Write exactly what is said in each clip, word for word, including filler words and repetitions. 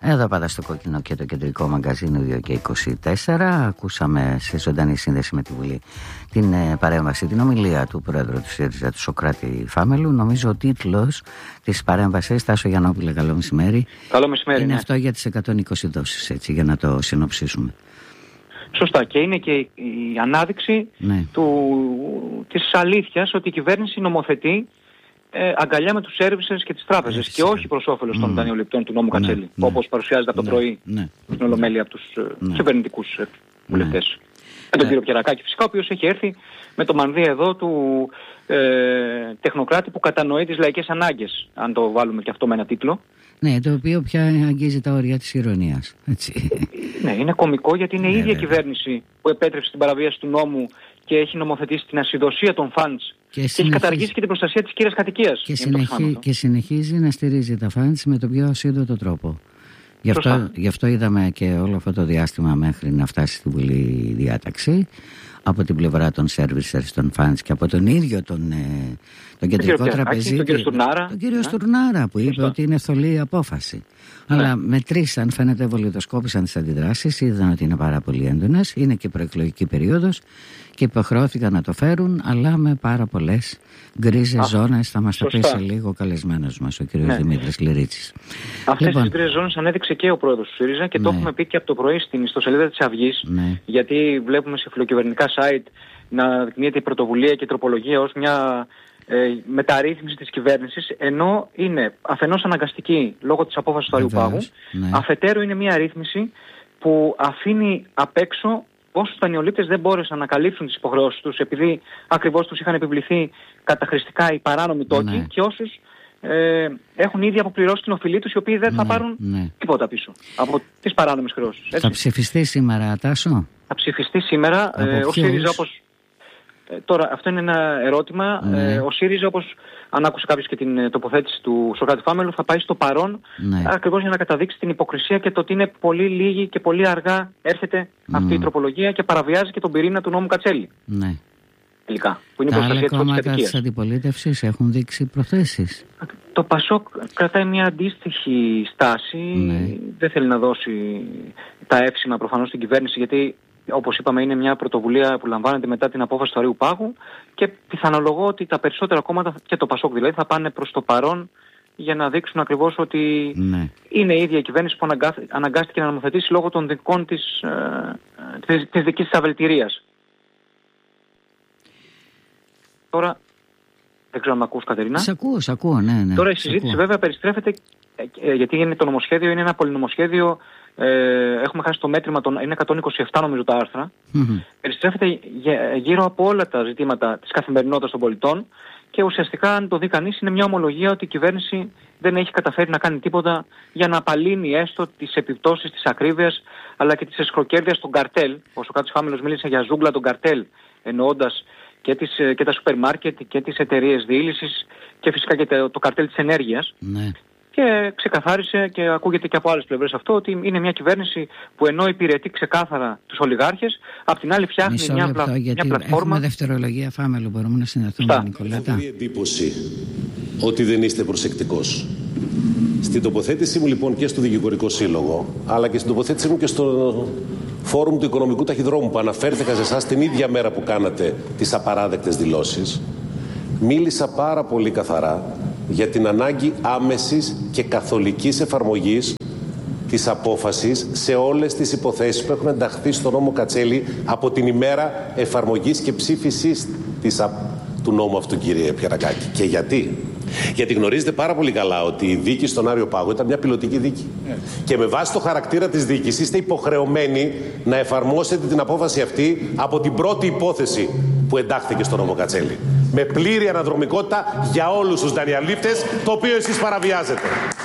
Εδώ πάντα στο Κόκκινο και το κεντρικό μαγκαζίνο δύο και είκοσι τέσσερα. Ακούσαμε σε ζωντανή σύνδεση με τη Βουλή την ε, παρέμβαση, την ομιλία του Πρόεδρου του ΣΥΡΙΖΑ, του Σωκράτη Φάμελου. Νομίζω ο τίτλος της παρέμβασης, Τάσο Γιαννόπουλε, καλό μεσημέρι. Καλό μεσημέρι. Είναι ναι. αυτό για τις εκατόν είκοσι δόσεις, έτσι, για να το συνοψίσουμε. Σωστά. Και είναι και η ανάδειξη ναι. του, της αλήθειας ότι η κυβέρνηση νομοθετεί ε, αγκαλιά με τους services και τις τράπεζες και όχι προς όφελος mm. των δανειοληπτών του νόμου Κατσέλη, ναι, ναι. όπως παρουσιάζεται από το ναι, πρωί ναι. στην Ολομέλεια από τους ναι. κυβερνητικούς βουλευτές. Ναι. Με τον ναι. κύριο Πιερακάκη φυσικά, ο οποίος έχει έρθει με το μανδύα εδώ του ε, τεχνοκράτη που κατανοεί τις λαϊκές ανάγκες, αν το βάλουμε και αυτό με ένα τίτλο. Ναι, το οποίο πια αγγίζει τα όρια της ηρωνίας. Έτσι. Ναι, είναι κωμικό γιατί είναι η ναι, ίδια βέβαια. κυβέρνηση που επέτρεψε την παραβίαση του νόμου και έχει νομοθετήσει την ασυδοσία των funds και, και έχει καταργήσει και την προστασία της κύριας κατοικίας. Και, συνεχί... και συνεχίζει να στηρίζει τα funds με τον πιο ασύντοτο τρόπο. Γι' αυτό, γι' αυτό είδαμε και όλο αυτό το διάστημα μέχρι να φτάσει στη Βουλή η διάταξη από την πλευρά των servicers, των funds και από τον ίδιο τον, ε, τον κεντρικό τραπεζίτη, τον κύριο Στουρνάρα, τον κύριο Στουρνάρα που είπε Φωστά. ότι είναι θολή η απόφαση. Ναι. Αλλά μετρήσαν, φαίνεται, βολιδοσκόπησαν τις αντιδράσεις, είδαν ότι είναι πάρα πολύ έντονες, είναι και προεκλογική περίοδος και υποχρεώθηκαν να το φέρουν, αλλά με πάρα πολλές γκρίζες ζώνες. Θα μας τα πει σε λίγο ο καλεσμένος μας, ο κύριος ναι. Δημήτρης Λυρίτσης. Αυτές λοιπόν, τις γκρίζες ζώνες ανέδειξε και ο πρόεδρος του ΣΥΡΙΖΑ και ναι. το έχουμε πει και από το πρωί στην ιστοσελίδα της Αυγής, ναι. γιατί βλέπουμε σε φιλοκυβερνητικά site να δεικνύεται η πρωτοβουλία και η τροπολογία ως μια ε, μεταρρύθμιση της κυβέρνησης, ενώ είναι αφενός αναγκαστική λόγω της απόφασης του Αριουπάγου, ναι. αφετέρου είναι μια ρύθμιση που αφήνει απ' έξω όσους δανειολήπτες δεν μπόρεσαν να καλύψουν τις υποχρεώσεις τους επειδή ακριβώς τους είχαν επιβληθεί καταχρηστικά οι παράνομοι τόκοι ναι. και όσους ε, έχουν ήδη αποπληρώσει την οφειλή τους, οι οποίοι δεν ναι, θα πάρουν ναι. τίποτα πίσω από τις παράνομες χρεώσεις. Έτσι. Θα ψηφιστεί σήμερα, Τάσο? Θα ψηφιστεί σήμερα. Ε, ο ΣΥΡΙΖΑ, όπως... Ε, τώρα, αυτό είναι ένα ερώτημα. Ναι. Ε, ο ΣΥΡΙΖΑ, όπως αν άκουσε κάποιος και την τοποθέτηση του Σωκράτη Φάμελου, θα πάει στο παρόν ναι. ακριβώς για να καταδείξει την υποκρισία και το ότι είναι πολύ λίγη και πολύ αργά έρχεται mm. αυτή η τροπολογία και παραβιάζει και τον πυρήνα του νόμου Κατσέλη. Ναι. Τελικά, που είναι η προστασία της κόμματα της αντιπολίτευσης έχουν δείξει προθέσεις. Το Πασόκ κρατάει μια αντίστοιχη στάση. Ναι. Δεν θέλει να δώσει τα εύσημα προφανώς στην κυβέρνηση, γιατί όπως είπαμε είναι μια πρωτοβουλία που λαμβάνεται μετά την απόφαση του Αριουπάγου και πιθανολογώ ότι τα περισσότερα κόμματα, και το Πασόκ δηλαδή, θα πάνε προς το παρόν για να δείξουν ακριβώς ότι ναι. είναι η ίδια η κυβέρνηση που αναγκάστηκε να νομοθετήσει λόγω των δικών της, ε, της, της δικής της αβελτηρίας. Τώρα, δεν ξέρω αν με ακούς, Κατερίνα. Σ' ακούω, σ' ακούω, ναι, ναι. Τώρα η συζήτηση βέβαια περιστρέφεται, ε, γιατί είναι το νομοσχέδιο, είναι ένα πολυνομοσχέδιο, ε, έχουμε χάσει το μέτρημα, των, είναι εκατόν είκοσι επτά νομίζω τα άρθρα, mm-hmm. περιστρέφεται γύρω από όλα τα ζητήματα της καθημερινότητας των πολιτών και ουσιαστικά, αν το δει κανείς, είναι μια ομολογία ότι η κυβέρνηση δεν έχει καταφέρει να κάνει τίποτα για να απαλύνει έστω τις επιπτώσεις της ακρίβειας αλλά και της εσχροκέρδειας των καρτέλ. Ο Σωκράτης Φάμελος μίλησε για ζούγκλα των καρτέλ, εννοώντας και, τις, και τα σούπερ μάρκετ και τις εταιρείες διήλυσης και φυσικά και το, το καρτέλ της ενέργειας. Ναι. Και ξεκαθάρισε και ακούγεται και από άλλες πλευρές αυτό ότι είναι μια κυβέρνηση που ενώ υπηρετεί ξεκάθαρα τους ολιγάρχες, απ' την άλλη φτιάχνει Μισό μια, λεπτό, πλα, γιατί μια πλατφόρμα. Έχουμε δευτερολογία Φάμελου, μπορούμε να συνεχίσουμε, Νικολέτα. Έχω η εντύπωση ότι δεν είστε προσεκτικός. Στην τοποθέτησή μου λοιπόν και στο Δικηγορικό Σύλλογο, αλλά και στην τοποθέτησή μου και στο Φόρουμ του Οικονομικού Ταχυδρόμου που αναφέρθηκα σε εσάς την ίδια μέρα που κάνατε τις απαράδεκτες δηλώσεις, μίλησα πάρα πολύ καθαρά για την ανάγκη άμεσης και καθολικής εφαρμογής της απόφασης σε όλες τις υποθέσεις που έχουν ενταχθεί στο νόμο Κατσέλη από την ημέρα εφαρμογής και ψήφισης της, του νόμου αυτού, κύριε Πιερακάκη. Και γιατί? Γιατί γνωρίζετε πάρα πολύ καλά ότι η δίκη στον Άριο Πάγο ήταν μια πιλωτική δίκη. Yeah. Και με βάση το χαρακτήρα της δίκης είστε υποχρεωμένοι να εφαρμόσετε την απόφαση αυτή από την πρώτη υπόθεση που εντάχθηκε στο νόμο Κατσέλη. Με πλήρη αναδρομικότητα για όλους τους δανειολήπτες, το οποίο εσείς παραβιάζετε.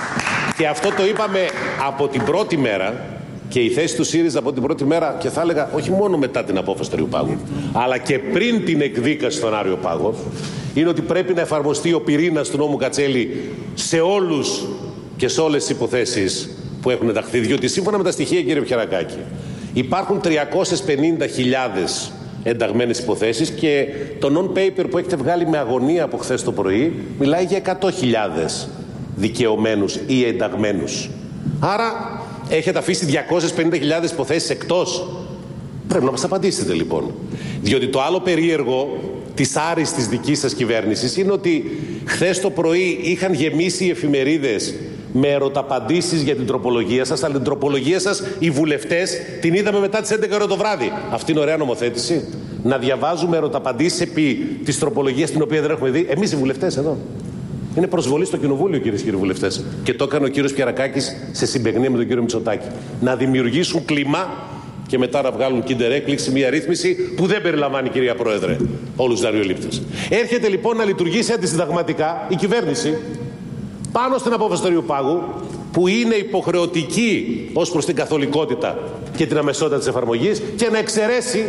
Και αυτό το είπαμε από την πρώτη μέρα και η θέση του ΣΥΡΙΖΑ από την πρώτη μέρα, και θα έλεγα όχι μόνο μετά την απόφαση του Άριου Πάγου, αλλά και πριν την εκδίκαση στον Άριο Πάγο, είναι ότι πρέπει να εφαρμοστεί ο πυρήνας του νόμου Κατσέλη σε όλους και σε όλες τις υποθέσεις που έχουν ενταχθεί. Διότι σύμφωνα με τα στοιχεία, κύριε Πιερακάκη, υπάρχουν τριακόσιες πενήντα χιλιάδες ενταγμένες υποθέσεις και το non-paper που έχετε βγάλει με αγωνία από χθες το πρωί μιλάει για εκατό χιλιάδες δικαιωμένους ή ενταγμένους. Άρα έχετε αφήσει διακόσιες πενήντα χιλιάδες υποθέσεις εκτός? Πρέπει να μας απαντήσετε λοιπόν. Διότι το άλλο περίεργο της άριστης δικής σας κυβέρνησης είναι ότι χθες το πρωί είχαν γεμίσει οι εφημερίδες με ερωταπαντήσεις για την τροπολογία σας, αλλά την τροπολογία σας οι βουλευτές την είδαμε μετά τις έντεκα ώρα το βράδυ. Αυτή είναι ωραία νομοθέτηση? Να διαβάζουμε ερωταπαντήσεις επί της τροπολογίας την οποία δεν έχουμε δει εμείς οι βουλευτές εδώ? Είναι προσβολή στο κοινοβούλιο, κυρίες και κύριοι βουλευτές. Και το έκανε ο κύριος Πιαρακάκης σε συμπαιγνία με τον κύριο Μητσοτάκη. Να δημιουργήσουν κλίμα και μετά να βγάλουν κίντερ έκπληξη μια ρύθμιση που δεν περιλαμβάνει, κυρία Πρόεδρε, όλους τους δανειολήπτες. Έρχεται λοιπόν να λειτουργήσει αντισυνταγματικά η κυβέρνηση πάνω στην απόφαση του Αριού Πάγου, που είναι υποχρεωτική ως προς την καθολικότητα και την αμεσότητα της εφαρμογής, και να εξαιρέσει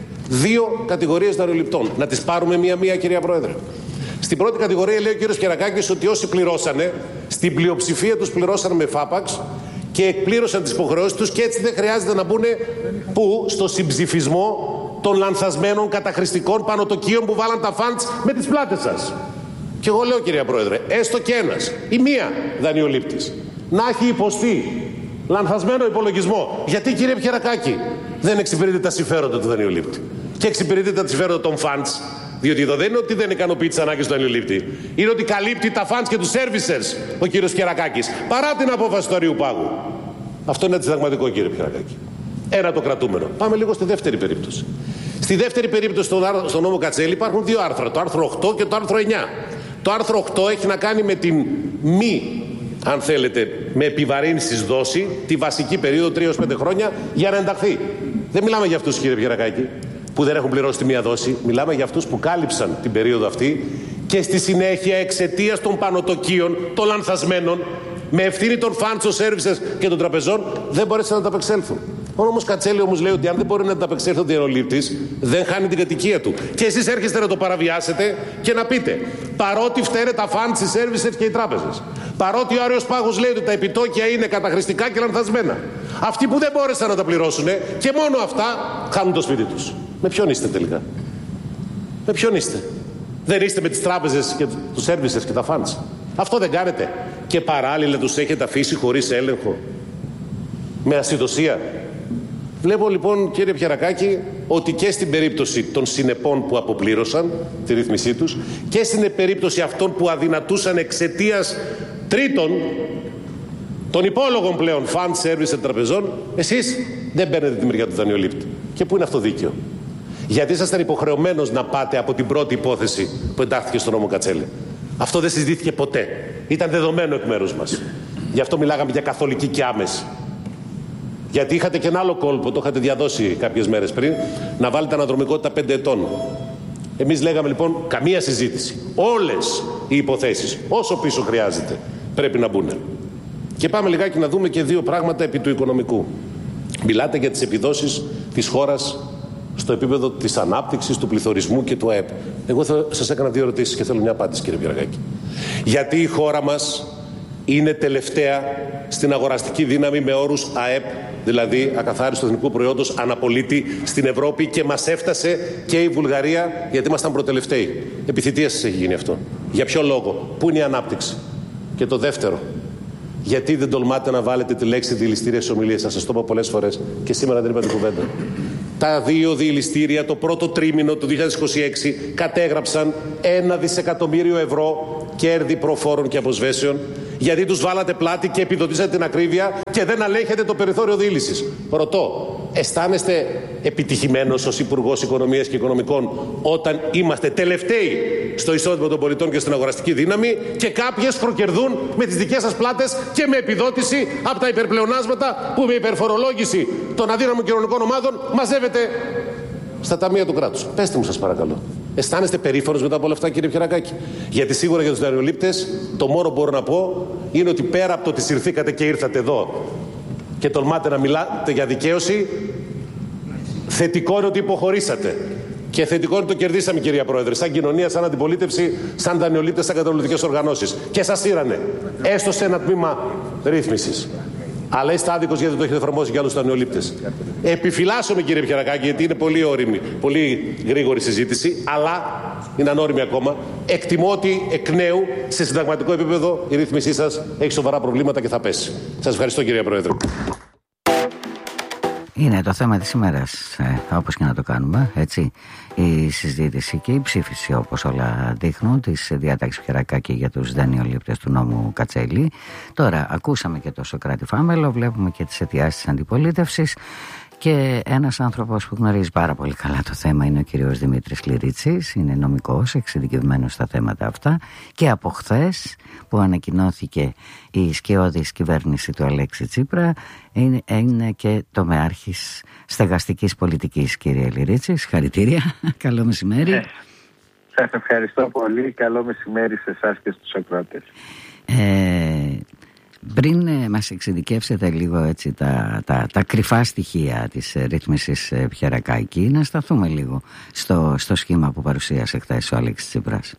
δύο κατηγορίες δανειοληπτών. Να τις πάρουμε μία-μία, κυρία Πρόεδρε. Στην πρώτη κατηγορία λέει ο κύριος Κερακάκης ότι όσοι πληρώσανε, στην πλειοψηφία τους πληρώσανε με φάπαξ και εκπλήρωσαν τις υποχρεώσεις τους και έτσι δεν χρειάζεται να μπουν που στο συμψηφισμό των λανθασμένων καταχρηστικών πανωτοκίων που βάλαν τα φαντς με τις πλάτες σας. Και εγώ λέω, κυρία Πρόεδρε, έστω και ένας ή μία δανειολήπτης να έχει υποστεί λανθασμένο υπολογισμό, γιατί, κύριε Πιερακάκη, δεν εξυπηρετεί τα συμφέροντα του δανειολήπτη και εξυπηρετεί τα συμφέροντα των φαντς? Διότι εδώ δεν είναι ότι δεν ικανοποιεί τις ανάγκες του δανειολήπτη, είναι ότι καλύπτει τα φαντς και τους servicers ο κύριος Πιερακάκης, παρά την απόφαση του Αριού Πάγου. Αυτό είναι αντισυνταγματικό, κύριε Πιερακάκη. Ένα το κρατούμενο. Πάμε λίγο στη δεύτερη περίπτωση. Στη δεύτερη περίπτωση, στον νόμο Κατσέλη, υπάρχουν δύο άρθρα, το άρθρο οκτώ και το άρθρο εννιά. Το άρθρο οκτώ έχει να κάνει με την μη, αν θέλετε, με επιβαρύνσεις δόση, τη βασική περίοδο τρία έως πέντε χρόνια για να ενταχθεί. Δεν μιλάμε για αυτούς, κύριε Πιερακάκη, που δεν έχουν πληρώσει τη μία δόση. Μιλάμε για αυτούς που κάλυψαν την περίοδο αυτή και στη συνέχεια, εξαιτίας των πανωτοκίων, των λανθασμένων, με ευθύνη των financial services και των τραπεζών, δεν μπορέσαν να τα απεξέλθουν. Ο νόμος Κατσέλη όμως λέει ότι αν δεν μπορεί να τα απεξέλθει ο δανειολήπτης, δεν χάνει την κατοικία του. Και εσείς έρχεστε να το παραβιάσετε και να πείτε, παρότι φταίνε τα financial services και οι τράπεζες, παρότι ο Άριος Πάγος λέει ότι τα επιτόκια είναι καταχρηστικά και λανθασμένα, αυτοί που δεν μπόρεσαν να τα πληρώσουν και μόνο αυτά χάνουν το σπίτι τους. Με ποιον είστε τελικά? Με ποιον είστε? Δεν είστε με τις τράπεζες και τους services και τα funds? Αυτό δεν κάνετε? Και παράλληλα τους έχετε αφήσει χωρίς έλεγχο, με ασυδοσία. Βλέπω λοιπόν, κύριε Πιερακάκη, ότι και στην περίπτωση των συνεπών που αποπλήρωσαν τη ρύθμισή τους και στην περίπτωση αυτών που αδυνατούσαν εξαιτίας τρίτων, των υπόλογων πλέον fund service τραπεζών, εσείς δεν παίρνετε τη μεριά του δανειολήπτη. Και πού είναι αυτό δίκαιο? Γιατί ήσασταν υποχρεωμένος να πάτε από την πρώτη υπόθεση που εντάχθηκε στον νόμο Κατσέλη. Αυτό δεν συζητήθηκε ποτέ. Ήταν δεδομένο εκ μέρους μας. Γι' αυτό μιλάγαμε για καθολική και άμεση. Γιατί είχατε και ένα άλλο κόλπο, το είχατε διαδώσει κάποιες μέρες πριν, να βάλετε αναδρομικότητα πέντε ετών. Εμείς λέγαμε λοιπόν καμία συζήτηση. Όλες οι υποθέσεις, όσο πίσω χρειάζεται, πρέπει να μπουν. Και πάμε λιγάκι να δούμε και δύο πράγματα επί του οικονομικού. Μιλάτε για τις επιδόσεις της χώρας στο επίπεδο της ανάπτυξης, του πληθωρισμού και του ΑΕΠ. Εγώ θα σας έκανα δύο ερωτήσεις και θέλω μια απάντηση, κύριε Πιερακάκη. Γιατί η χώρα μας είναι τελευταία στην αγοραστική δύναμη με όρους ΑΕΠ, δηλαδή ακαθάριστο εθνικού προϊόντος αναπολίτη, στην Ευρώπη, και μας έφτασε και η Βουλγαρία, γιατί ήμασταν προτελευταίοι? Επιθυμία σας έχει γίνει αυτό? Για ποιο λόγο? Πού είναι η ανάπτυξη? Και το δεύτερο, γιατί δεν τολμάτε να βάλετε τη λέξη διελιστήρια στις ομιλίες σας? Σας το είπα πολλές φορές και σήμερα δεν είπατε κουβέντα. Τα δύο διελιστήρια το πρώτο τρίμηνο του δύο χιλιάδες είκοσι έξι κατέγραψαν ένα δισεκατομμύριο ευρώ κέρδη προφόρων και αποσβέσεων, γιατί τους βάλατε πλάτη και επιδοτήσατε την ακρίβεια και δεν αλέγχετε το περιθώριο διήλυσης. Ρωτώ, αισθάνεστε επιτυχημένος ως Υπουργός Οικονομίας και Οικονομικών όταν είμαστε τελευταίοι στο εισόδημα των πολιτών και στην αγοραστική δύναμη και κάποιες προκερδούν με τις δικές σας πλάτες και με επιδότηση από τα υπερπλεονάσματα που με υπερφορολόγηση των αδύναμων κοινωνικών ομάδων μαζεύετε στα ταμεία του κράτους? Πέστε μου, σας παρακαλώ. Αισθάνεστε περήφανος μετά από όλα αυτά, κύριε Πιερακάκη? Γιατί σίγουρα για τους δανειολήπτες το μόνο που μπορώ να πω είναι ότι πέρα από το ότι συρθήκατε και ήρθατε εδώ και τολμάτε να μιλάτε για δικαίωση, θετικό είναι ότι υποχωρήσατε. Και θετικό είναι ότι το κερδίσαμε, κυρία Πρόεδρε, σαν κοινωνία, σαν αντιπολίτευση, σαν δανειολήπτες, σαν καταναλωτικές οργανώσεις. Και σας σύρανε, έστω σε ένα τμήμα ρύθμισης. Αλλά είστε άδικος γιατί το έχετε εφαρμόσει για άλλους δανειολήπτες. Επιφυλάσσομαι, κύριε Πιερακάκη, γιατί είναι πολύ όριμη, πολύ γρήγορη συζήτηση, αλλά είναι ανώριμη ακόμα. Εκτιμώ ότι εκ νέου, σε συνταγματικό επίπεδο, η ρύθμισή σας έχει σοβαρά προβλήματα και θα πέσει. Σας ευχαριστώ, κύριε Πρόεδρε. Είναι το θέμα της ημέρας, ε, όπως και να το κάνουμε, έτσι. Η συζήτηση και η ψήφιση, όπως όλα δείχνουν, της διάταξης Πιερακάκη για τους δανειολήπτες του νόμου Κατσέλη. Τώρα ακούσαμε και το Σωκράτη Φάμελο, βλέπουμε και τις αιτιάσεις της αντιπολίτευσης. Και ένας άνθρωπος που γνωρίζει πάρα πολύ καλά το θέμα είναι ο κύριος Δημήτρης Κληρίτσης. Είναι νομικός, εξειδικευμένος στα θέματα αυτά. Και από χθες που ανακοινώθηκε η σκιώδης κυβέρνηση του Αλέξη Τσίπρα, είναι, είναι και τομεάρχης στεγαστικής πολιτικής, κύριε Κληρίτσι. Χαρητήρια. Καλό μεσημέρι. Ε, σας ευχαριστώ πολύ. Καλό μεσημέρι σε εσάς και στους ακροατές. Ε, Πριν ε, μας εξειδικεύσετε λίγο έτσι, τα, τα, τα κρυφά στοιχεία της ε, ρύθμισης ε, Πιερακάκη, να σταθούμε λίγο στο, στο σχήμα που παρουσίασε χθες ο Αλέξης Τσίπρας.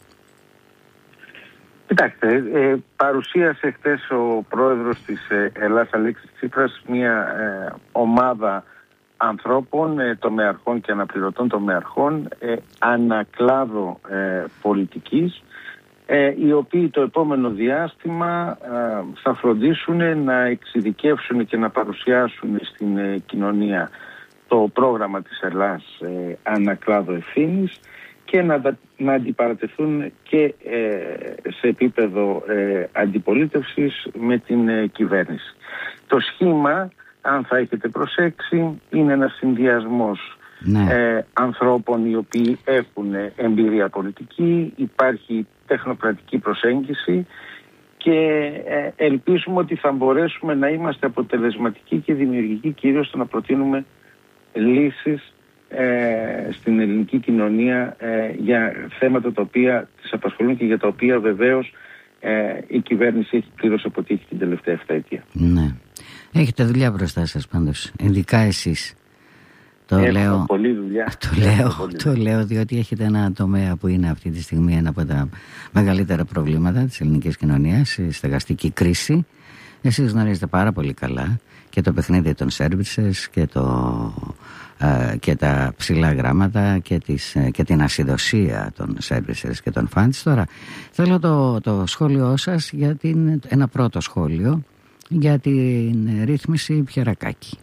Κοιτάξτε, ε, παρουσίασε χθες ο πρόεδρος της ε, Ελλάς Αλέξης Τσίπρας μια ε, ομάδα ανθρώπων, ε, τομεαρχών και αναπληρωτών τομεαρχών, ε, ανακλάδο ε, πολιτικής, Ε, οι οποίοι το επόμενο διάστημα ε, θα φροντίσουν να εξειδικεύσουν και να παρουσιάσουν στην ε, κοινωνία το πρόγραμμα της Ελλάς ε, ανακλάδο ευθύνης και να, να αντιπαρατεθούν και ε, σε επίπεδο ε, αντιπολίτευσης με την ε, κυβέρνηση. Το σχήμα, αν θα έχετε προσέξει, είναι ένας συνδυασμός ναι. ε, ανθρώπων οι οποίοι έχουν εμπειρία πολιτική, υπάρχει τεχνοκρατική προσέγγιση και ε, ελπίζουμε ότι θα μπορέσουμε να είμαστε αποτελεσματικοί και δημιουργικοί, κυρίως στο να προτείνουμε λύσεις ε, στην ελληνική κοινωνία ε, για θέματα τα οποία τις απασχολούν και για τα οποία βεβαίως ε, η κυβέρνηση έχει πλήρως αποτύχει την τελευταία εφταετία. Ναι. Έχετε δουλειά μπροστά σας πάντως, ειδικά εσείς. Το Έχω λέω, πολλή δουλειά. Το λέω, το λέω διότι έχετε ένα τομέα που είναι αυτή τη στιγμή ένα από τα μεγαλύτερα προβλήματα της ελληνικής κοινωνίας, η στεγαστική κρίση. Εσείς γνωρίζετε πάρα πολύ καλά και το παιχνίδι των services και, το, ε, και τα ψηλά γράμματα και, τις, και την ασυδοσία των services και των funds. Τώρα θέλω το, το σχόλιο σας για την, ένα πρώτο σχόλιο για την ρύθμιση Πιερακάκη.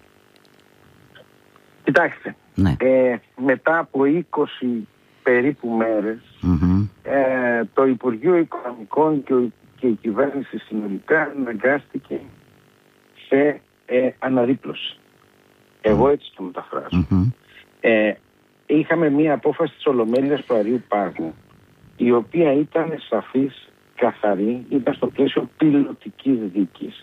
Κοιτάξτε, ναι. ε, μετά από είκοσι περίπου μέρες mm-hmm. ε, το Υπουργείο Οικονομικών και, και η κυβέρνηση συνολικά αναγκάστηκε σε ε, αναδίπλωση. Mm-hmm. Εγώ έτσι το μεταφράζω. Mm-hmm. Ε, είχαμε μία απόφαση της Ολομέλειας του Αριού Πάγου, η οποία ήταν σαφής, καθαρή, ήταν στο πλαίσιο πιλωτικής δίκης.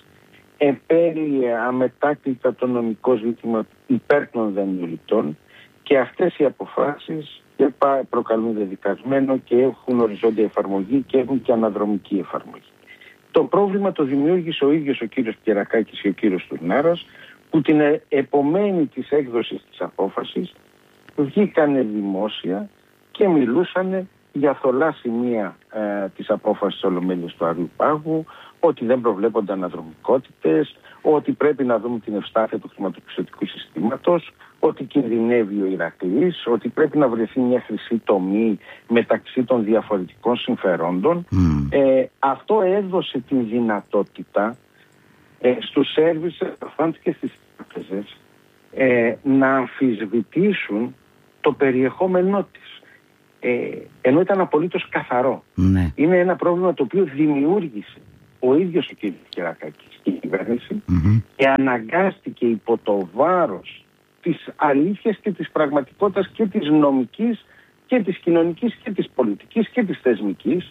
Επέλυε αμετάκλητα το νομικό ζήτημα υπέρ των δανειοληπτών και αυτές οι αποφάσεις και προκαλούν δεδικασμένο και έχουν οριζόντια εφαρμογή και έχουν και αναδρομική εφαρμογή. Το πρόβλημα το δημιούργησε ο ίδιος ο κύριος Πιερακάκης και ο κύριος Τουρνάρας, που την επομένη της έκδοσης της απόφασης βγήκανε δημόσια και μιλούσανε για θολά σημεία ε, της απόφασης της Ολομέλειας του Αριού Πάγου, ότι δεν προβλέπονται αναδρομικότητες, ότι πρέπει να δούμε την ευστάθεια του χρηματοπιστωτικού συστήματος, ότι κινδυνεύει ο Ηρακλής, ότι πρέπει να βρεθεί μια χρυσή τομή μεταξύ των διαφορετικών συμφερόντων. Mm. Ε, αυτό έδωσε την δυνατότητα ε, στους services και στις τράπεζες ε, να αμφισβητήσουν το περιεχόμενό της. Ε, ενώ ήταν απολύτως καθαρό. Mm. Είναι ένα πρόβλημα το οποίο δημιούργησε ο ίδιος ο κ. Πιερακάκης και η κυβέρνηση mm-hmm. και αναγκάστηκε υπό το βάρος της αλήθειας και της πραγματικότητας και της νομικής και της κοινωνικής και της πολιτικής και της θεσμικής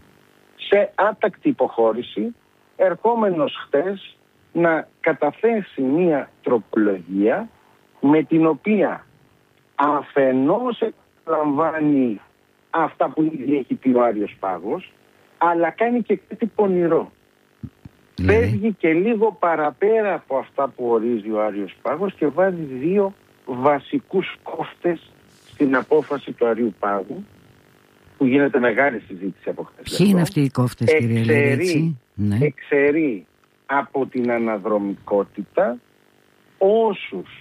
σε άτακτη υποχώρηση, ερχόμενος χτες να καταθέσει μία τροπολογία με την οποία αφενός λαμβάνει αυτά που ήδη έχει πει ο Άριος Πάγος, αλλά κάνει και κάτι πονηρό. Mm. Φεύγει και λίγο παραπέρα από αυτά που ορίζει ο Άριος Πάγος και βάζει δύο βασικούς κόφτες στην απόφαση του Αριού Πάγου, που γίνεται μεγάλη συζήτηση από χθες. Ποιοι είναι αυτοί οι κόφτες, κύριε Λερίτσι? Ναι. Εξαιρεί από την αναδρομικότητα όσους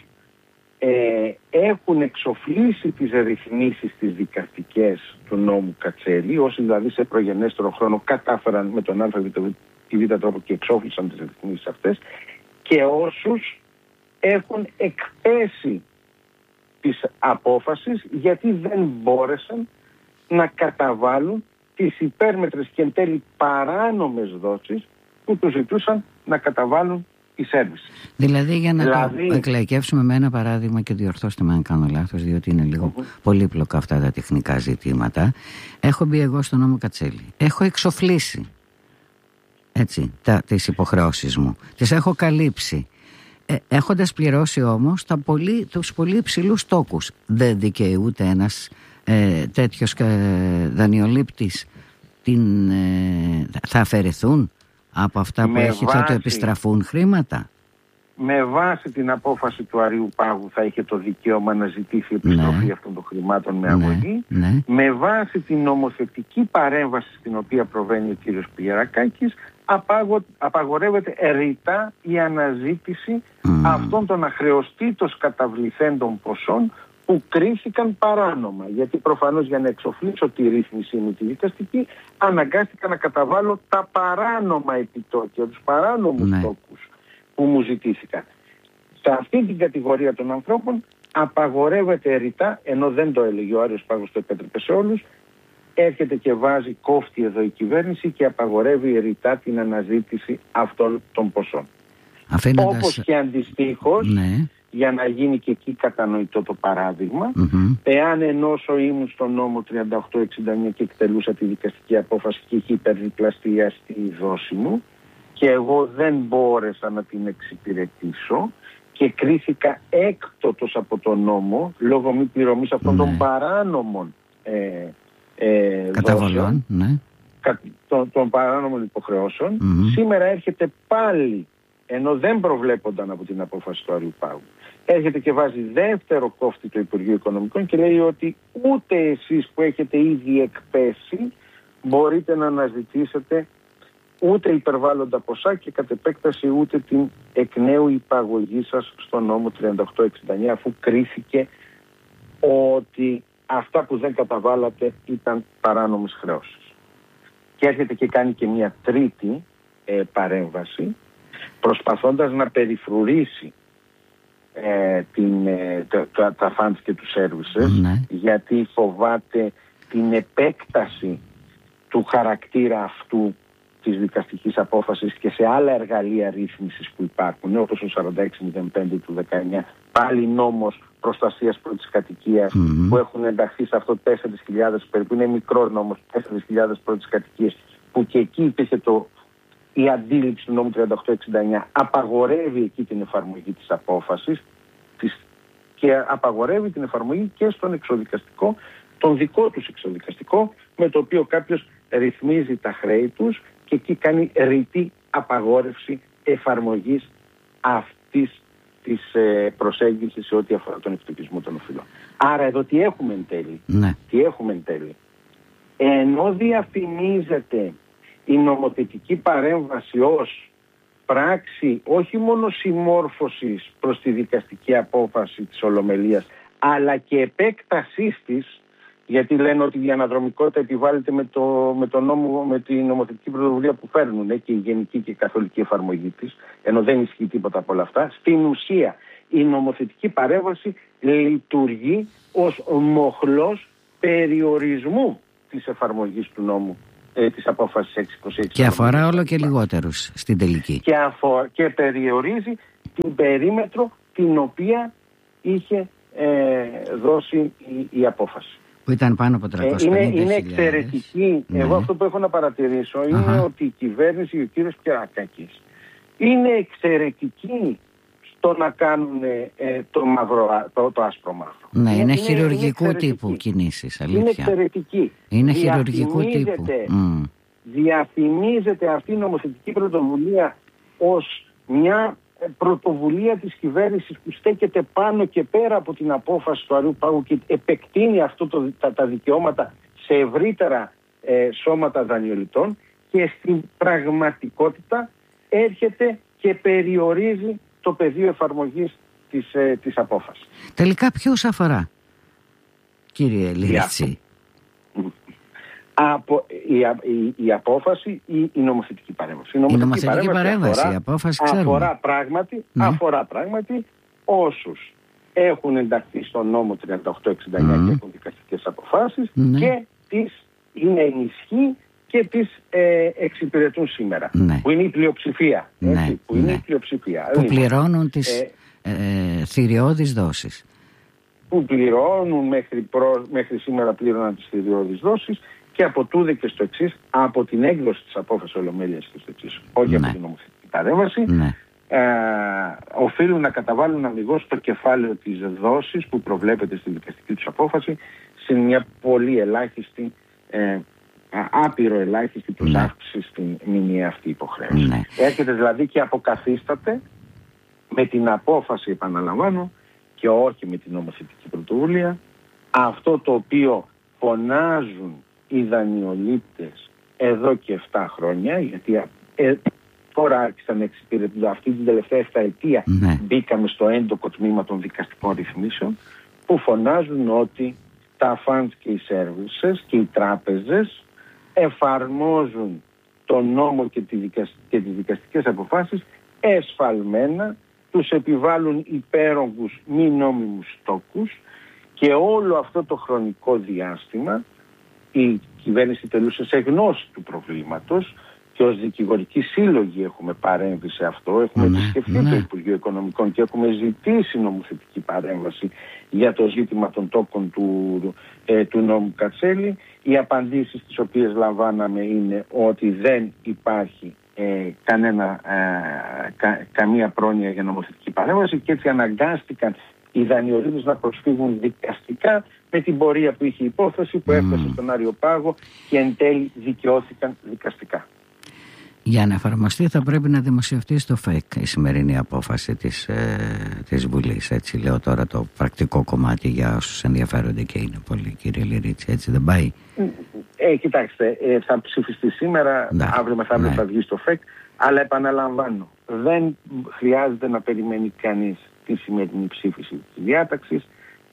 Ε, έχουν εξοφλήσει τις ρυθμίσεις τις δικαστικές του νόμου Κατσέλη, όσοι δηλαδή σε προγενέστερο χρόνο κατάφεραν με τον α ή β τρόπο και εξόφλησαν τις ρυθμίσεις αυτές, και όσους έχουν εκπέσει της απόφασης γιατί δεν μπόρεσαν να καταβάλουν τις υπέρμετρες και εν τέλει παράνομες δόσεις που τους ζητούσαν να καταβάλουν οι σέρβισες. Δηλαδή, για να δηλαδή... το εκλαϊκεύσουμε με ένα παράδειγμα, και διορθώστε με αν κάνω λάθος, διότι είναι λίγο mm-hmm. πολύπλοκα αυτά τα τεχνικά ζητήματα. Έχω μπει εγώ στον νόμο Κατσέλη. Έχω εξοφλήσει έτσι, τα, τις υποχρεώσεις μου. Τις έχω καλύψει. Ε, έχοντας πληρώσει όμως τα πολύ, τους πολύ υψηλούς τόκους. Δεν δικαιούται ένας ε, τέτοιος ε, δανειολήπτης την, ε, θα αφαιρεθούν από αυτά που με έχει, βάση, θα του επιστραφούν χρήματα. Με βάση την απόφαση του Αριού Πάγου θα είχε το δικαίωμα να ζητήσει επιστροφή ναι. αυτών των χρημάτων με αγωγή. Ναι, ναι. Με βάση την νομοθετική παρέμβαση στην οποία προβαίνει ο κύριος Πιερακάκης, απαγο, απαγορεύεται ρητά η αναζήτηση mm. αυτών των αχρεωστήτως καταβληθέντων ποσών που κρίθηκαν παράνομα. Γιατί προφανώς για να εξοφλήσω τη ρύθμιση μου τη δικαστική, αναγκάστηκα να καταβάλω τα παράνομα επιτόκια, τους παράνομους ναι. τόκους που μου ζητήθηκαν. Σε αυτή την κατηγορία των ανθρώπων απαγορεύεται ρητά, ενώ δεν το έλεγε ο Άριος Πάγος, το επέτρεπε σε όλους, έρχεται και βάζει, κόφτει εδώ η κυβέρνηση και απαγορεύει ρητά την αναζήτηση αυτών των ποσών. Αφήνοντας... Όπως και αντιστοίχως, ναι. για να γίνει και εκεί κατανοητό το παράδειγμα, mm-hmm. εάν ενώσο ήμουν στον νόμο τριάντα οκτώ εξήντα εννιά και εκτελούσα τη δικαστική απόφαση και είχε υπερδιπλαστία στη δόση μου και εγώ δεν μπόρεσα να την εξυπηρετήσω και κρίθηκα έκτοτος από τον νόμο λόγω μη πληρωμής αυτών ναι. των παράνομων ε, ε, καταβολών, ναι. κα, των, των παράνομων υποχρεώσεων, mm-hmm. σήμερα έρχεται πάλι, ενώ δεν προβλέπονταν από την απόφαση του Αριού Πάγου, έρχεται και βάζει δεύτερο κόφτη το Υπουργείο Οικονομικών και λέει ότι ούτε εσείς που έχετε ήδη εκπέσει μπορείτε να αναζητήσετε ούτε υπερβάλλοντα ποσά και κατ' επέκταση ούτε την εκ νέου υπαγωγή σας στο νόμο τριάντα οκτώ εξήντα εννιά, αφού κρίθηκε ότι αυτά που δεν καταβάλατε ήταν παράνομες χρεώσεις. Και έρχεται και κάνει και μια τρίτη ε, παρέμβαση, προσπαθώντας να περιφρουρήσει ε, την, ε, τα, τα, τα funds και τους services, ναι. γιατί φοβάται την επέκταση του χαρακτήρα αυτού της δικαστικής απόφασης και σε άλλα εργαλεία ρύθμισης που υπάρχουν, όπως ο σαράντα έξι μηδέν πέντε του δεκαεννιά, πάλι νόμος προστασίας πρώτης κατοικίας, mm-hmm. που έχουν ενταχθεί σε αυτό τέσσερις χιλιάδες περίπου, είναι μικρός νόμος, τέσσερις χιλιάδες πρώτης κατοικίας, που και εκεί υπήρχε το, η αντίληψη του νόμου τριάντα οκτώ εξήντα εννιά, απαγορεύει εκεί την εφαρμογή της απόφασης της, και απαγορεύει την εφαρμογή και στον εξοδικαστικό, τον δικό τους εξοδικαστικό, με το οποίο κάποιος ρυθμίζει τα χρέη τους και εκεί κάνει ρητή απαγόρευση εφαρμογής αυτής της ε, προσέγγισης σε ό,τι αφορά τον εκτοπισμό των οφειλών. Άρα εδώ τι έχουμε εν τέλει. Ναι. Τι έχουμε εν τέλει. Ενώ διαφημίζεται η νομοθετική παρέμβαση ως πράξη όχι μόνο συμμόρφωσης προς τη δικαστική απόφαση της Ολομελίας, αλλά και επέκτασής της, γιατί λένε ότι η αναδρομικότητα επιβάλλεται με, το, με, το νόμο, με την νομοθετική πρωτοβουλία που παίρνουν ε, και η γενική και η καθολική εφαρμογή της, ενώ δεν ισχύει τίποτα από όλα αυτά. Στην ουσία η νομοθετική παρέμβαση λειτουργεί ως μοχλός περιορισμού της εφαρμογής του νόμου, ε, της απόφασης έξι είκοσι έξι. Και αφορά όλο και λιγότερους στην τελική. Και, αφο, και περιορίζει την περίμετρο την οποία είχε ε, δώσει η, η απόφαση. Που ήταν πάνω από τριακόσιες πενήντα χιλιάδες. Είναι, είναι εξαιρετική. Ναι. Εγώ αυτό που έχω να παρατηρήσω είναι Αχα. ότι η κυβέρνηση, ο κύριος Πιερακάκης, είναι εξαιρετική στο να κάνουν ε, το, μαύρο, το, το άσπρο μαύρο. Ναι, είναι, είναι χειρουργικού είναι τύπου κινήσεις, αλήθεια. Είναι εξαιρετική. Είναι χειρουργικού τύπου. Mm. Διαφημίζεται αυτή η νομοθετική πρωτοβουλία ως μια πρωτοβουλία της κυβέρνησης που στέκεται πάνω και πέρα από την απόφαση του Αριού Πάγου και επεκτείνει αυτό το, τα, τα δικαιώματα σε ευρύτερα ε, σώματα δανειοληπτών, και στην πραγματικότητα έρχεται και περιορίζει το πεδίο εφαρμογής της, ε, της απόφασης. Τελικά ποιος αφορά, κύριε Λίτσι? Από, η, η, η απόφαση ή η νομοθετική παρέμβαση. Η νομοθετική, η νομοθετική παρέμβαση, παρέμβαση αφορά, η απόφαση αφορά, πράγματι, ναι. αφορά πράγματι όσους έχουν ενταχθεί στον νόμο τριάντα οκτώ εξήντα εννιά mm. και έχουν δικαστικές αποφάσεις mm. και τις είναι ενισχύ και τις ε, εξυπηρετούν σήμερα. Ναι. Που είναι η πλειοψηφία. Ναι. Έτσι, που είναι ναι. η πλειοψηφία. Που πληρώνουν τις ε, ε, θηριώδεις δόσεις. Που πληρώνουν μέχρι, προ, μέχρι σήμερα πλήρωναν τις θηριώδεις δόσεις και από τούδε και στο εξής, από την έκδοση της απόφασης Ολομέλειας και στο εξής, όχι ναι. από την νομοθετική παρέμβαση, ναι. ε, οφείλουν να καταβάλουν αμιγώς το κεφάλαιο της δόσης που προβλέπεται στη δικαστική τους απόφαση σε μια πολύ ελάχιστη ε, άπειρο ελάχιστη προσάυξη ναι. στην μηνιαία αυτή υποχρέωση. Ναι. Έρχεται δηλαδή και αποκαθίσταται με την απόφαση, επαναλαμβάνω, και όχι με την νομοθετική πρωτοβουλία, αυτό το οποίο φωνάζουν οι δανειολήπτες εδώ και επτά χρόνια, γιατί ε, τώρα άρχισαν να εξυπηρετούν αυτή την τελευταία εφταετία ναι. μπήκαμε στο έντοκο τμήμα των δικαστικών ρυθμίσεων, που φωνάζουν ότι τα funds και οι services και οι τράπεζες εφαρμόζουν τον νόμο και, τη δικασ... και τις δικαστικές αποφάσεις εσφαλμένα, τους επιβάλλουν υπέρογκους μη νόμιμους στόκους και όλο αυτό το χρονικό διάστημα η κυβέρνηση τελούσε σε γνώση του προβλήματος και ως δικηγορικοί σύλλογοι έχουμε παρέμβει σε αυτό, έχουμε ναι, επισκεφτεί ναι. το Υπουργείο Οικονομικών και έχουμε ζητήσει νομοθετική παρέμβαση για το ζήτημα των τόκων του, ε, του νόμου Κατσέλη. Οι απαντήσεις τις οποίες λαμβάναμε είναι ότι δεν υπάρχει ε, κανένα, ε, κα, καμία πρόνοια για νομοθετική παρέμβαση και έτσι αναγκάστηκαν οι δανειολήπτες να προσφύγουν δικαστικά με την πορεία που είχε η υπόθεση που έφτασε mm. στον Αριοπάγο και εν τέλει δικαιώθηκαν δικαστικά. Για να εφαρμοστεί θα πρέπει να δημοσιευτεί στο ΦΕΚ η σημερινή απόφαση της, ε, της Βουλής. Έτσι λέω τώρα το πρακτικό κομμάτι για όσους ενδιαφέρονται και είναι πολύ, κύριε Λιρίτση. Έτσι δεν πάει? Ε, κοιτάξτε, ε, θα ψηφιστεί σήμερα, ναι, αύριο μεθαύριο ναι. θα βγει στο ΦΕΚ, αλλά επαναλαμβάνω, δεν χρειάζεται να περιμένει κανείς τη σημερινή ψήφιση της διάταξης.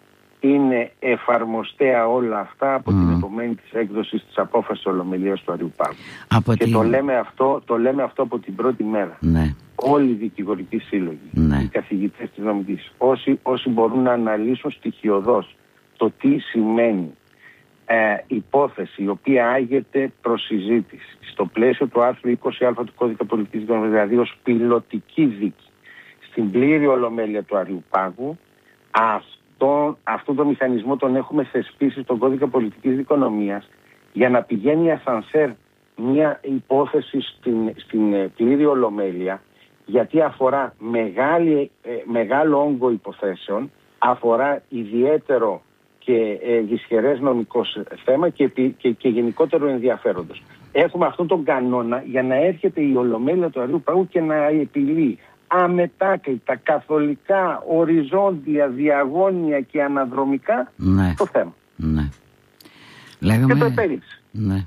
Είναι εφαρμοστέα όλα αυτά από mm. την επομένη της έκδοσης της απόφασης Ολομελίας του Αριοπάγου. Και την... το, λέμε αυτό, το λέμε αυτό από την πρώτη μέρα. Ναι. Όλοι οι δικηγορικοί σύλλογοι, ναι. οι καθηγητές της νομικής, όσοι, όσοι μπορούν να αναλύσουν στοιχειωδώς το τι σημαίνει ε, υπόθεση η οποία άγεται προς συζήτηση στο πλαίσιο του άρθρου είκοσι α του Κώδικα Πολιτικής Δικονομίας, δηλαδή ως πιλωτική δίκη στην πλήρη Ολομέλεια του Αριοπάγου, αυτό, αυτό το μηχανισμό τον έχουμε θεσπίσει στον Κώδικα Πολιτικής Δικονομίας για να πηγαίνει ασανσέρ μια υπόθεση στην, στην πλήρη Ολομέλεια, γιατί αφορά μεγάλη, ε, μεγάλο όγκο υποθέσεων, αφορά ιδιαίτερο και ε, δυσχερές νομικό θέμα και, και, και γενικότερο ενδιαφέροντος. Έχουμε αυτόν τον κανόνα για να έρχεται η Ολομέλεια του Αριοπάγου και να επιλύει αμετάκλητα, καθολικά, οριζόντια, διαγώνια και αναδρομικά ναι. το θέμα. Ναι. Λέγαμε... Και το επέριξε. Ναι.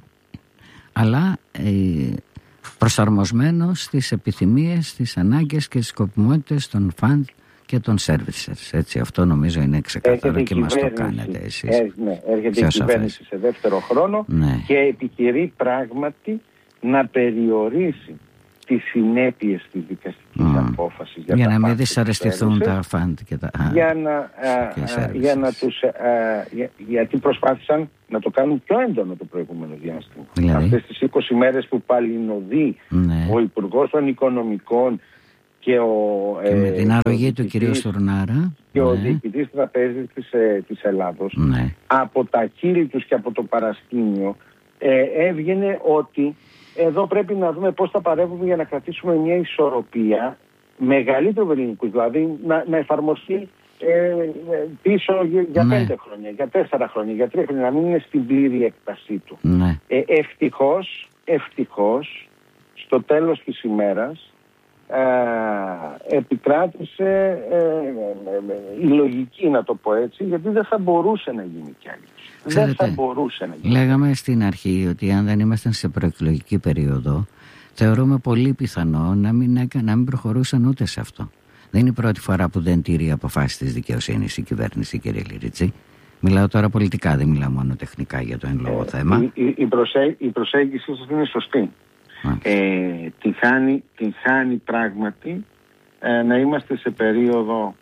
Αλλά ε, προσαρμοσμένο στις επιθυμίες, στις ανάγκες και στις σκοπιμότητες των φαντ και των services. Έτσι, αυτό νομίζω είναι ξεκάθαρο και μας το κάνετε εσείς. Έρ, ναι, έρχεται η κυβέρνηση σε δεύτερο χρόνο ναι. και επιχειρεί πράγματι να περιορίσει τις συνέπειες της δικαστικής mm. απόφασης για, για να μην δυσαρεστηθούν τα φαντ και τα για να, α, για να τους α, για, γιατί προσπάθησαν να το κάνουν πιο έντονο το προηγούμενο διάστημα. Δηλαδή? Αυτές τις είκοσι μέρες που παλινοδεί ναι. ο Υπουργός των Οικονομικών και, ο, και ε, με την αρρωγή του κυρίου Στουρνάρα και ναι. ο διοικητής τραπέζης της, ε, της Ελλάδος ναι. από τα χείλη τους και από το παρασκήνιο ε, έβγαινε ότι εδώ πρέπει να δούμε πώς θα παρεύουμε για να κρατήσουμε μια ισορροπία μεγαλύτερου ελληνικού, δηλαδή να, να εφαρμοστεί ε, πίσω για ναι. πέντε χρόνια, για τέσσερα χρόνια, για τρία χρόνια, να μην είναι στην πλήρη έκτασή του. Ναι. Ε, ευτυχώς, ευτυχώς, στο τέλος της ημέρας ε, επικράτησε ε, ε, η λογική, να το πω έτσι, γιατί δεν θα μπορούσε να γίνει κι άλλο. Δεν θα μπορούσε να γίνει. Λέγαμε στην αρχή ότι αν δεν ήμασταν σε προεκλογική περίοδο, θεωρούμε πολύ πιθανό να μην, έκα, να μην προχωρούσαν ούτε σε αυτό. Δεν είναι η πρώτη φορά που δεν τηρεί αποφάσεις της δικαιοσύνης η κυβέρνηση, κύριε Λιρίτση. Μιλάω τώρα πολιτικά, δεν μιλάω μόνο τεχνικά για το εν λόγω ε, θέμα. Η, η, η, προσέ, η προσέγγιση σας είναι σωστή. Ε, την, χάνει, την χάνει πράγματι ε, να είμαστε σε περίοδο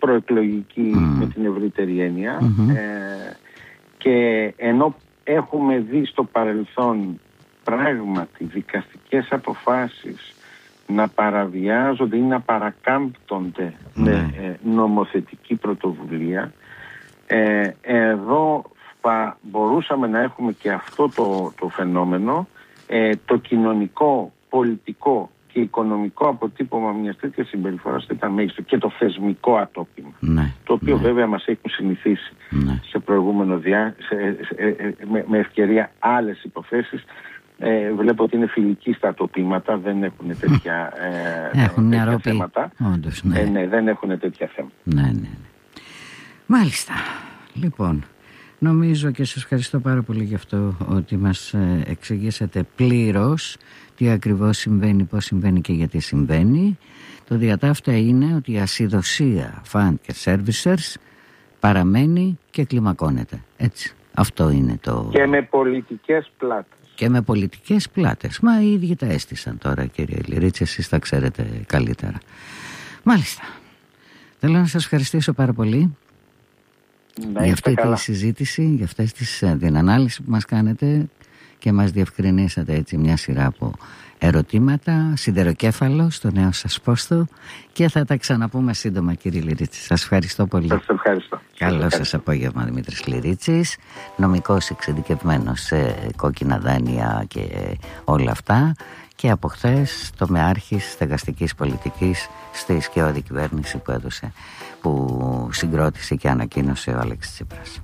προεκλογική mm. με την ευρύτερη έννοια mm-hmm. ε, και ενώ έχουμε δει στο παρελθόν πράγματι δικαστικές αποφάσεις να παραβιάζονται ή να παρακάμπτονται mm. με ε, νομοθετική πρωτοβουλία, ε, εδώ θα μπορούσαμε να έχουμε και αυτό το, το φαινόμενο, ε, το κοινωνικό, πολιτικό και οικονομικό αποτύπωμα μιας τέτοιας συμπεριφοράς θα ήταν μέγιστο, και το θεσμικό ατόπιμα, ναι, το οποίο ναι. βέβαια μας έχουν συνηθίσει ναι. σε προηγούμενο διά, σε, σε, σε, με, με ευκαιρία άλλες υποθέσεις. Ε, βλέπω ότι είναι φιλικοί στα ατοπήματα, δεν έχουν τέτοια, ε, έχουν τέτοια θέματα. Όντως, ναι. Ε, ναι, δεν έχουν τέτοια θέματα. Ναι, ναι, ναι. Μάλιστα. Λοιπόν, νομίζω και σας ευχαριστώ πάρα πολύ για αυτό, ότι μας εξηγήσατε πλήρως τι ακριβώς συμβαίνει, πώς συμβαίνει και γιατί συμβαίνει. Το διατάφτα είναι ότι η ασυδοσία fund και servicers παραμένει και κλιμακώνεται. Έτσι. Αυτό είναι το... Και με πολιτικές πλάτες. Και με πολιτικές πλάτες. Μα οι ίδιοι τα έστησαν τώρα, κύριε Λυρίτση, εσείς τα ξέρετε καλύτερα. Μάλιστα. Θέλω να σας ευχαριστήσω πάρα πολύ να για αυτή καλά. τη συζήτηση, για αυτές τις, την ανάλυση που μας κάνετε και μας διευκρινίσατε έτσι μια σειρά από ερωτήματα, σιδεροκέφαλο στο νέο σας πόστο, και θα τα ξαναπούμε σύντομα, κύριε Λυρίτση. Σας ευχαριστώ πολύ. Σας ευχαριστώ. Καλό σας απόγευμα, Δημήτρης Λυρίτσης, νομικός εξειδικευμένος σε κόκκινα δάνεια και όλα αυτά, και από χθες τομεάρχης στεγαστικής πολιτικής στη σκιώδη κυβέρνηση που έδωσε, που συγκρότησε και ανακοίνωσε ο Αλέξης Τσίπρας.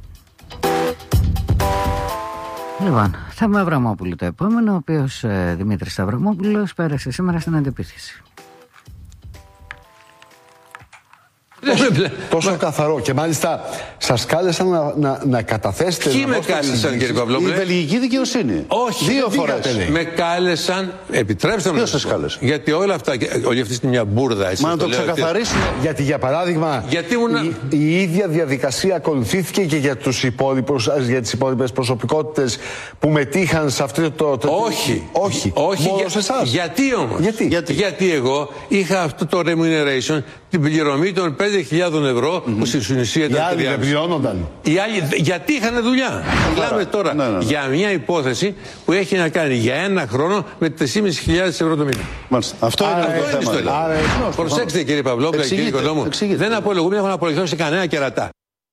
Λοιπόν, Θέμη Αβραμόπουλου το επόμενο, ο οποίος ε, Δημήτρης Αβραμόπουλος πέρασε σήμερα στην αντεπίθεση. Τόσο, τόσο καθαρό, και μάλιστα σας κάλεσαν να, να, να καταθέσετε. Ποιοι με κάλεσαν, κύριε Παυλόπουλε? Η βελγική δικαιοσύνη. Όχι, δύο φορές. Με κάλεσαν, επιτρέψτε μου. Ποιος σας κάλεσε? Γιατί όλα αυτά, όλη αυτή είναι μια μπουρδα. Μα να το ξεκαθαρίσουμε. Ότι... Γιατί για παράδειγμα, γιατί ήμουνα... η, η ίδια διαδικασία ακολουθήθηκε και για, τους υπόλοιπους, για τις υπόλοιπες προσωπικότητες που μετήχαν σε αυτό το. το όχι. Όχι. Όχι. Μόνο Για... σε εσάς. Γιατί όμως? Γιατί? Γιατί? Γιατί εγώ είχα αυτό το remuneration, την πληρωμή των πέντε χιλιάδες ευρώ mm-hmm. που στην ουσία ήταν. Οι άλλοι δεν πληρώνονταν. Οι άλλοι γιατί είχαν δουλειά. Μιλάμε τώρα ναι, ναι, ναι. για μια υπόθεση που έχει να κάνει για ένα χρόνο με τέσσερις χιλιάδες ευρώ το μήνα. Μάλιστα. Αυτό άρα, είναι αυτό το θέμα. Άρα, προσέξτε, κύριε Παυλόπουλε, κύριε Οικονόμου, δεν απολογούμε, δεν έχω να απολογηθώ σε κανένα κερατά.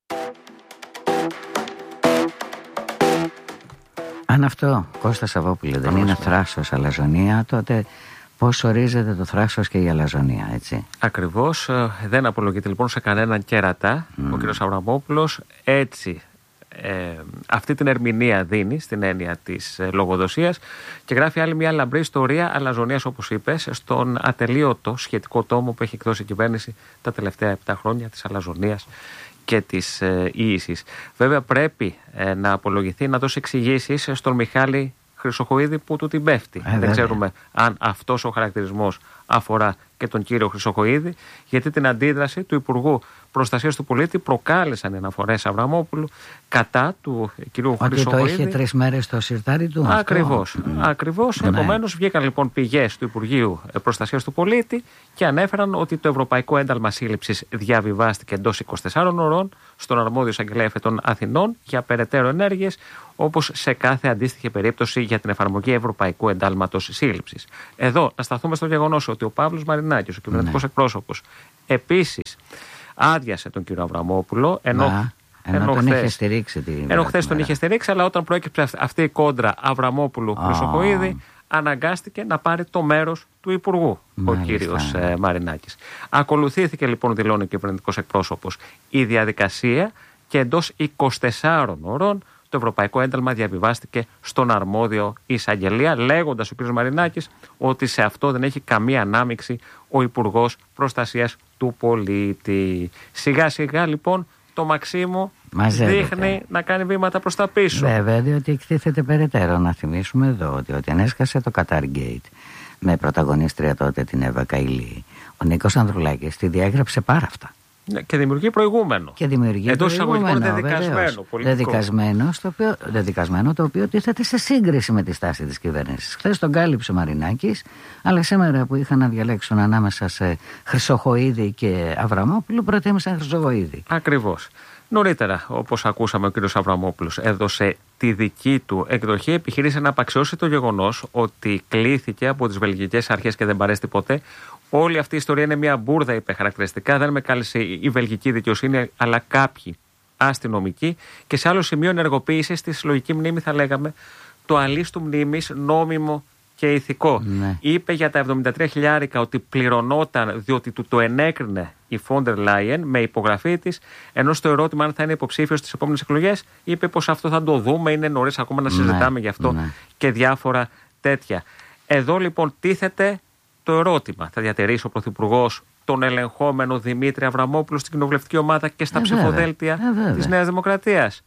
Αν αυτό, Κώστα Σαββόπουλε, δεν είναι θράσος αλαζονία, τότε πώς ορίζεται το θράσος και η αλαζονία, έτσι? Ακριβώς, δεν απολογείται λοιπόν σε κανέναν κέρατα mm. ο κ. Αβραμόπουλος. Έτσι ε, αυτή την ερμηνεία δίνει στην έννοια της ε, λογοδοσίας, και γράφει άλλη μια λαμπρή ιστορία αλαζονίας, όπως είπες, στον ατελείωτο σχετικό τόμο που έχει εκδώσει η κυβέρνηση τα τελευταία επτά χρόνια, της αλαζονίας και της ε, ίησης. Βέβαια πρέπει ε, να απολογηθεί, να δώσει εξηγήσεις στον Μιχάλη Χρυσοχοΐδη που του την πέφτει. Ε, Δεν ξέρουμε αν αυτός ο χαρακτηρισμός αφορά και τον κύριο Χρυσοχοΐδη, γιατί την αντίδραση του Υπουργού Προστασίας του Πολίτη προκάλεσαν οι αναφορές Αβραμόπουλου κατά του κυρίου Χρυσοχοΐδη. Ότι το είχε τρεις μέρες στο σιρτάρι του. Ακριβώς. Mm. Ακριβώς. Ναι. Επομένως βγήκαν λοιπόν πηγές του Υπουργείου Προστασίας του Πολίτη και ανέφεραν ότι το Ευρωπαϊκό Ένταλμα Σύλληψης διαβιβάστηκε εντός είκοσι τεσσάρων ωρών στον αρμόδιο εισαγγελέα των Αθηνών για περαιτέρω ενέργειες, όπως σε κάθε αντίστοιχη περίπτωση για την εφαρμογή Ευρωπαϊκού Εντάλματος Σύλληψης. Εδώ να σταθούμε στο γεγονός ότι ο Παύλος Μαρινάκης, ο κυβερνητικός ναι. εκπρόσωπος, επίσης άδειασε τον κύριο Αβραμόπουλο, ενώ, Να, ενώ, ενώ τον είχε στηρίξει. Ενώ χθες τον είχε στηρίξει, αλλά όταν προέκυψε αυτή η κόντρα Αβραμόπουλου-Χρυσοχοΐδη, oh. αναγκάστηκε να πάρει το μέρος του Υπουργού, Μάλιστα. ο κύριος ε, Μαρινάκης. Ακολουθήθηκε λοιπόν, δηλώνει ο κυβερνητικός εκπρόσωπος, η διαδικασία, και εντός είκοσι τεσσάρων ώρων το Ευρωπαϊκό Ένταλμα διαβιβάστηκε στον αρμόδιο εισαγγελία, λέγοντας ο κ. Μαρινάκης ότι σε αυτό δεν έχει καμία ανάμειξη ο Υπουργός Προστασίας του Πολίτη. Σιγά σιγά λοιπόν το Μαξίμου Μαζεύεται. δείχνει να κάνει βήματα προς τα πίσω. Βέβαια, διότι εκτίθεται περαιτέρω. Να θυμίσουμε εδώ ότι όταν έσκασε το Qatar Gate με πρωταγωνίστρια τότε την Εύα Καηλή, ο Νίκος Ανδρουλάκης τη διέγραψε πάρα αυτά. Και δημιουργεί προηγούμενο. Και δημιουργεί εντός εισαγωγικών δεδικασμένο. Δεδικασμένο, το οποίο, δεδικασμένο, το οποίο τίθεται σε σύγκριση με τη στάση της κυβέρνησης. Χθες τον κάλυψε ο Μαρινάκης, αλλά σήμερα που είχαν να διαλέξουν ανάμεσα σε Χρυσοχοΐδη και Αβραμόπουλο, προτίμησαν Χρυσοχοΐδη. Ακριβώς. Νωρίτερα, όπως ακούσαμε, ο κ. Αβραμόπουλος έδωσε τη δική του εκδοχή, επιχείρησε να απαξιώσει το γεγονός ότι κλήθηκε από τις βελγικές αρχές και δεν παρέστη ποτέ. Όλη αυτή η ιστορία είναι μια μπουρδα, είπε χαρακτηριστικά. Δεν με κάλεσε η βελγική δικαιοσύνη, αλλά κάποιοι αστυνομικοί. Και σε άλλο σημείο ενεργοποίησε στη συλλογική μνήμη, θα λέγαμε, το αλίστου μνήμης νόμιμο και ηθικό. Ναι. Είπε για τα εβδομήντα τρία χιλιάρικα ότι πληρωνόταν διότι του το ενέκρινε η Φόντερ Λάιεν με υπογραφή της, ενώ στο ερώτημα αν θα είναι υποψήφιος στις επόμενες εκλογές, είπε πως αυτό θα το δούμε, είναι νωρίς ακόμα να συζητάμε ναι, γι' αυτό ναι. και διάφορα τέτοια. Εδώ λοιπόν τίθεται το ερώτημα. Θα διατηρήσει ο Πρωθυπουργός τον ελεγχόμενο Δημήτρη Αβραμόπουλο στην κοινοβουλευτική ομάδα και στα ε, ψηφοδέλτια ε, της Νέας Δημοκρατίας?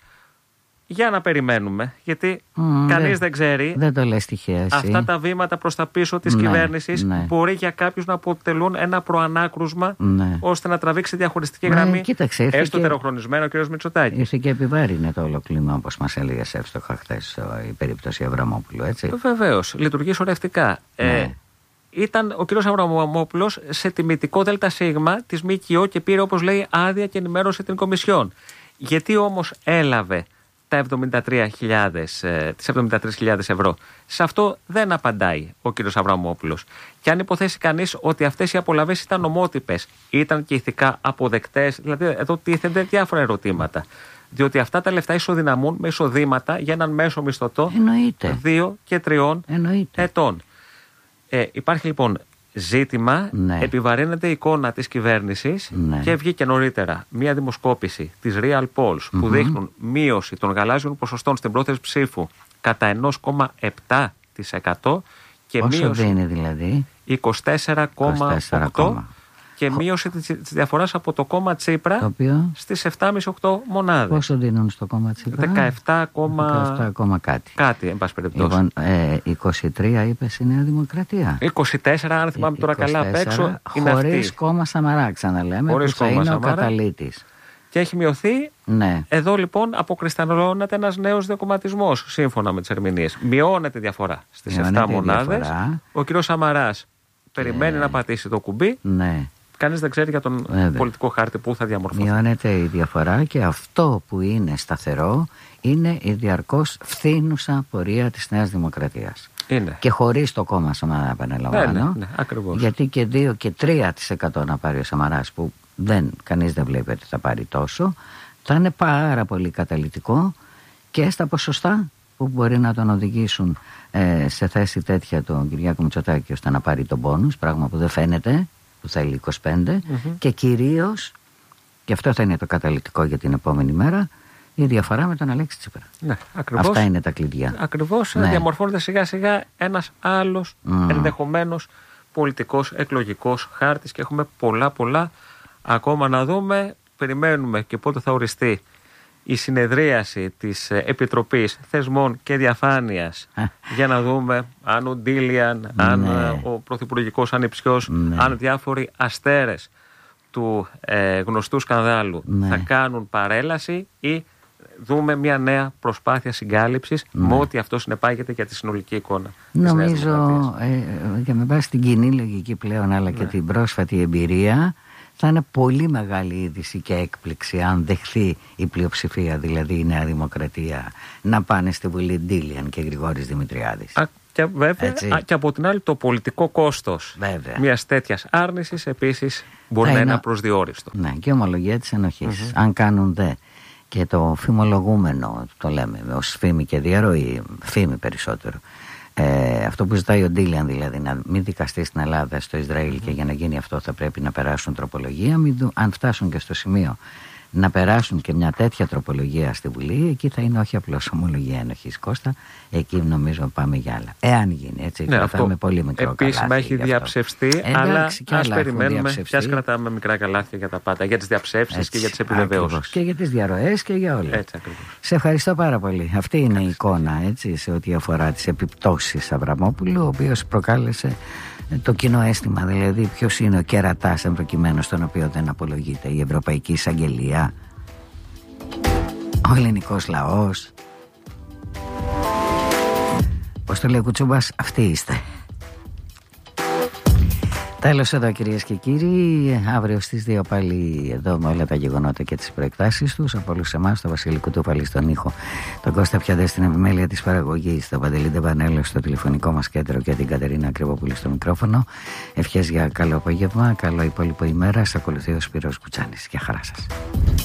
Για να περιμένουμε, γιατί mm, κανείς δεν ξέρει. Δεν το λες τυχαία. Αυτά τα βήματα προς τα πίσω της ναι, κυβέρνησης ναι. μπορεί για κάποιους να αποτελούν ένα προανάκρουσμα ναι. ώστε να τραβήξει διαχωριστική ναι, γραμμή. Κοίταξε, έστω και... τεροχρονισμένο ο κ. Μητσοτάκης. Ήρθε και επιβάρυνε το όλο κλίμα, όπως μας έλεγε εύστοχα χθες η περίπτωση Αβραμόπουλου, έτσι. Βεβαίως, λειτουργεί σωρευτικά. Ναι. Ε, ήταν ο κ. Αβραμόπουλος σε τιμητικό ΔΣ της ΜΚΟ και πήρε, όπως λέει, άδεια και ενημέρωσε την Κομισιόν. Γιατί όμως έλαβε τα εβδομήντα τρία χιλιάδες, ε, τις εβδομήντα τρεις χιλιάδες ευρώ? Σε αυτό δεν απαντάει ο κ. Αβραμόπουλος. Και αν υποθέσει κανείς ότι αυτές οι απολαβές ήταν νομότυπες, ήταν και ηθικά αποδεκτές, δηλαδή εδώ τίθενται διάφορα ερωτήματα. Διότι αυτά τα λεφτά ισοδυναμούν με εισοδήματα για έναν μέσο μισθωτό δύο και τριών Εννοείται. ετών. Ε, υπάρχει λοιπόν ζήτημα, ναι. επιβαρύνεται η εικόνα της κυβέρνησης ναι. και βγήκε νωρίτερα μία δημοσκόπηση της Real Polls mm-hmm. που δείχνουν μείωση των γαλάζιων ποσοστών στην πρόθεση ψήφου κατά ένα κόμμα επτά τοις εκατό και πόσο μείωση δίνει δηλαδή? είκοσι τέσσερα κόμμα οκτώ τοις εκατό και μείωση της διαφοράς από το κόμμα Τσίπρα οποίο... στις επτά κόμμα πέντε οκτώ μονάδες. Πόσο δίνουν στο κόμμα Τσίπρα? δεκαεπτά κόμμα κάτι. Κάτι, εν πάση περιπτώσει. Λοιπόν, ε, είκοσι τρία είπε η Νέα Δημοκρατία. είκοσι τέσσερα, αν θυμάμαι τώρα καλά απ' έξω. Χωρίς κόμμα Σαμαρά, ξαναλέμε, χωρίς που θα είναι ο καταλήτης. Και έχει μειωθεί. Ναι. Εδώ λοιπόν αποκρισταλώνεται ένας νέος διακομματισμός, σύμφωνα με τις ερμηνείες. Μειώνεται η διαφορά στις επτά μονάδες. Ο κ. Σαμαράς περιμένει ε... να πατήσει το κουμπί. Ναι. Κανείς δεν ξέρει για τον Βέβαια. πολιτικό χάρτη που θα διαμορφωθεί. Μειώνεται η διαφορά και αυτό που είναι σταθερό είναι η διαρκώς φθήνουσα πορεία της Νέας Δημοκρατίας. Είναι. Και χωρίς το κόμμα Σαμαρά, επαναλαμβάνω. Ναι, ναι, ναι, ακριβώς. Γιατί και δύο και τρία τοις εκατό να πάρει ο Σαμαράς, που δεν, κανείς δεν βλέπει ότι θα πάρει τόσο, θα είναι πάρα πολύ καταλυτικό και στα ποσοστά που μπορεί να τον οδηγήσουν ε, σε θέση τέτοια τον Κυριάκο Μητσοτάκη ώστε να πάρει τον πόνους, πράγμα που δεν φαίνεται, που θέλει είκοσι πέντε mm-hmm. και κυρίως, και αυτό θα είναι το καταλυτικό για την επόμενη μέρα, η διαφορά με τον Αλέξη Τσίπρα. Ναι, ακριβώς. Αυτά είναι τα κλειδιά. Ακριβώς, ναι. Διαμορφώνεται σιγά σιγά ένας άλλος mm. ενδεχομένως πολιτικός εκλογικός χάρτης και έχουμε πολλά πολλά ακόμα να δούμε. Περιμένουμε και πότε θα οριστεί η συνεδρίαση της Επιτροπής Θεσμών και Διαφάνειας για να δούμε αν ο Ντίλιαν, ναι. αν ο πρωθυπουργικός ανιψιός, ναι. αν διάφοροι αστέρες του ε, γνωστού σκανδάλου ναι. θα κάνουν παρέλαση ή δούμε μια νέα προσπάθεια συγκάλυψης ναι. με ό,τι αυτό συνεπάγεται για τη συνολική εικόνα. Νομίζω ε, και με βάση την κοινή λογική πλέον αλλά ναι. και την πρόσφατη εμπειρία θα είναι πολύ μεγάλη είδηση και έκπληξη αν δεχθεί η πλειοψηφία, δηλαδή η Νέα Δημοκρατία, να πάνε στη Βουλή Ντίλιαν και Γρηγόρης Δημητριάδης. Α, και βέβαια, α, και από την άλλη το πολιτικό κόστος μιας τέτοιας άρνησης επίσης μπορεί να είναι απροσδιόριστο. Ναι, και ομολογία της ενοχής. Mm-hmm. Αν κάνουν δε και το φημολογούμενο, το λέμε ως φήμη και διαρροή, φήμη περισσότερο, Ε, αυτό που ζητάει ο Ντίλιαν, δηλαδή να μην δικαστεί στην Ελλάδα, στο Ισραήλ mm-hmm. και για να γίνει αυτό θα πρέπει να περάσουν τροπολογία. Μην, αν φτάσουν και στο σημείο να περάσουν και μια τέτοια τροπολογία στη Βουλή, εκεί θα είναι όχι απλώς ομολογία ενοχής, Κώστα, εκεί νομίζω πάμε για άλλα. Εάν γίνει έτσι, ναι, αυτό με πολύ μικρό καλάθι. Επίσημα έχει διαψευστεί, αλλά ας περιμένουμε και ας κρατάμε μικρά καλάθια για τα πάντα, για τις διαψεύσεις και για τις επιβεβαιώσεις. Και για τις διαρροές και για όλα. Έτσι ακριβώς. Σε ευχαριστώ πάρα πολύ. Αυτή είναι η εικόνα έτσι, σε ό,τι αφορά τις επιπτώσεις Αβραμόπουλου, ο οποίος προκάλεσε το κοινό αίσθημα, δηλαδή ποιος είναι ο κερατάς εν προκειμένου, στον οποίο δεν απολογείται η Ευρωπαϊκή Εισαγγελία, ο ελληνικός λαός. Πώς το λέει ο Κουτσούμπας, αυτοί είστε. Τέλος εδώ κυρίες και κύριοι. Αύριο στις δύο πάλι εδώ με όλα τα γεγονότα και τις προεκτάσεις τους. Από όλους εμάς, τον Βασίλη Κουτούπαλη στον ήχο, τον Κώστα Πιαδέ στην επιμέλεια της παραγωγής, τον Παντελή Ντεβανέλο στο τηλεφωνικό μας κέντρο και την Κατερίνα Ακριβοπούλη στο μικρόφωνο. Ευχές για καλό απόγευμα, καλό υπόλοιπο ημέρα. Σας ακολουθεί ο Σπύρος Κουτσάνης. Γεια χαρά σας.